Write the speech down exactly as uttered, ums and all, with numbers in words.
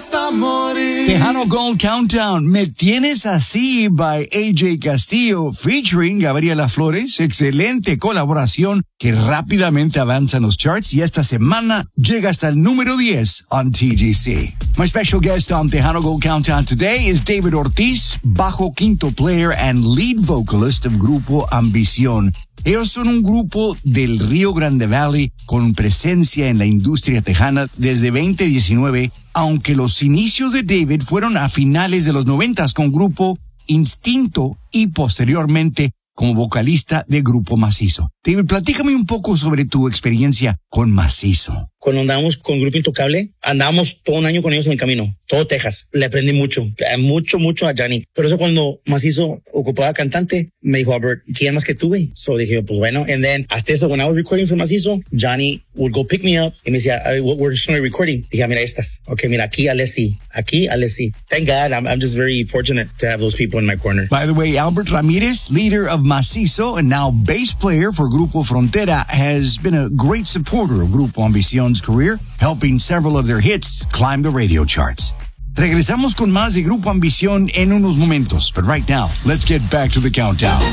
hasta morir. Tejano Gold Countdown, Me Tienes Así by A J Castillo featuring Gabriela Flores. Excelente colaboración que rápidamente avanza en los charts y esta semana llega hasta el número diez on T G C. My special guest on Tejano Gold Countdown today is David Ortiz, bajo quinto player and lead vocalist of Grupo Ambición. Ellos son un grupo del Río Grande Valley con presencia en la industria tejana desde veinte diecinueve, aunque los inicios de David fueron a finales de los noventas con Grupo Instinto y posteriormente como vocalista de Grupo Macizo. David, platícame un poco sobre tu experiencia con Macizo. Cuando andábamos con Grupo Intocable, andábamos todo un año con ellos en el camino, todo Texas. Le aprendí mucho, mucho, mucho a Johnny. Pero eso cuando Macizo ocupaba cantante, me dijo, Albert, ¿quién más que tú, güey? So dije, pues bueno. And then, hasta eso, when I was recording for Macizo, Johnny would go pick me up y me decía, what we're starting recording. Dije, mira estas. Okay, mira, aquí Alessi, aquí Alessi. Thank God, I'm, I'm just very fortunate to have those people in my corner. By the way, Albert Ramirez, leader of Macizo and now bass player for Grupo Frontera, has been a great supporter of Grupo Ambición's career, helping several of their hits climb the radio charts. Regresamos con más de Grupo Ambición en unos momentos, but right now, let's get back to the countdown.